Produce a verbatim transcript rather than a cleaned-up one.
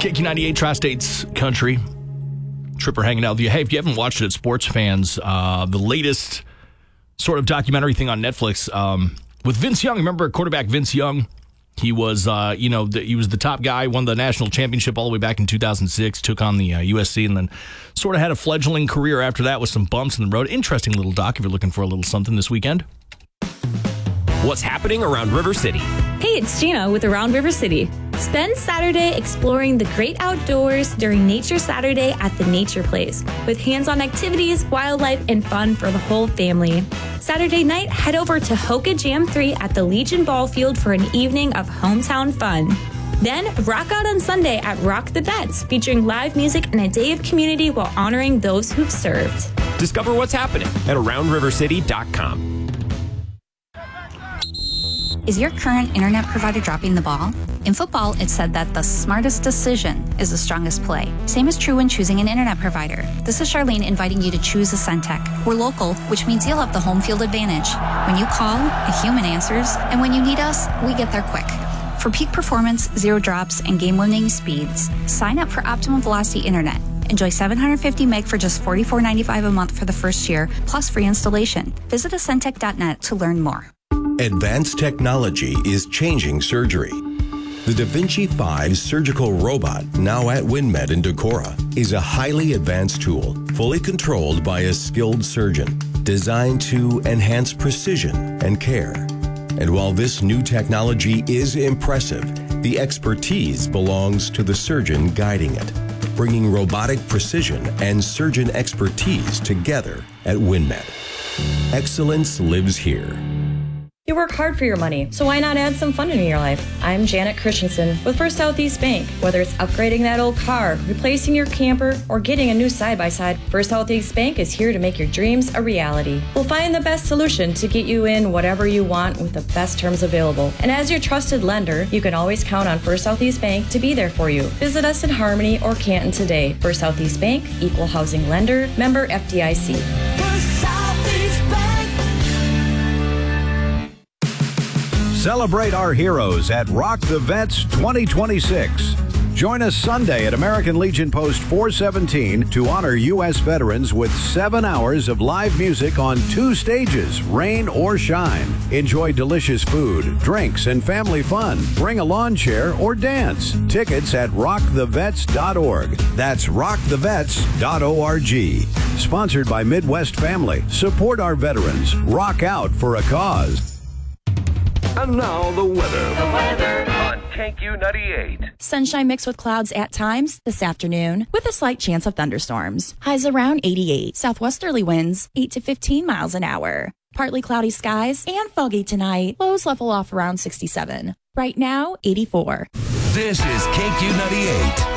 K Q ninety-eight, Tri-States Country. Tripper hanging out with you. Hey, if you haven't watched it, sports fans, uh, the latest sort of documentary thing on Netflix um, with Vince Young. Remember quarterback Vince Young? He was, uh, you know, the, he was the top guy, won the national championship all the way back in two thousand six, took on the uh, U S C, and then sort of had a fledgling career after that with some bumps in the road. Interesting little doc if you're looking for a little something this weekend. What's happening around River City? Hey, it's Gina with Around River City. Spend Saturday exploring the great outdoors during Nature Saturday at the Nature Place with hands-on activities, wildlife, and fun for the whole family. Saturday night, head over to Hoka Jam three at the Legion Ball Field for an evening of hometown fun. Then, rock out on Sunday at Rock the Vets, featuring live music and a day of community while honoring those who've served. Discover what's happening at around river city dot com. Is your current internet provider dropping the ball? In football, it's said that the smartest decision is the strongest play. Same is true when choosing an internet provider. This is Charlene inviting you to choose a Centec. We're local, which means you'll have the home field advantage. When you call, a human answers, and when you need us, we get there quick. For peak performance, zero drops, and game-winning speeds, sign up for Optimum Velocity Internet. Enjoy seven hundred fifty meg for just forty-four ninety-five a month for the first year, plus free installation. Visit a centec dot net to learn more. Advanced technology is changing surgery. The Da Vinci five surgical robot, now at WinMed in Decorah, is a highly advanced tool, fully controlled by a skilled surgeon, designed to enhance precision and care. And while this new technology is impressive, the expertise belongs to the surgeon guiding it, bringing robotic precision and surgeon expertise together at WinMed. Excellence lives here. You work hard for your money, so why not add some fun into your life? I'm Janet Christensen with First Southeast Bank. Whether it's upgrading that old car, replacing your camper, or getting a new side-by-side, First Southeast Bank is here to make your dreams a reality. We'll find the best solution to get you in whatever you want with the best terms available. And as your trusted lender, you can always count on First Southeast Bank to be there for you. Visit us in Harmony or Canton today. First Southeast Bank, Equal Housing Lender, member F D I C. First Southeast Bank. Celebrate our heroes at Rock the Vets twenty twenty-six. Join us Sunday at American Legion Post four seventeen to honor U S veterans with seven hours of live music on two stages, rain or shine. Enjoy delicious food, drinks, and family fun. Bring a lawn chair or dance. Tickets at rock the vets dot org. That's rock the vets dot org. Sponsored by Midwest Family. Support our veterans. Rock out for a cause. And now the weather. The weather on K Q ninety-eight. Sunshine mixed with clouds at times this afternoon with a slight chance of thunderstorms. Highs around eighty-eight. Southwesterly winds eight to fifteen miles an hour. Partly cloudy skies and foggy tonight. Lows level off around sixty-seven. Right now, eighty-four. This is K Q ninety-eight.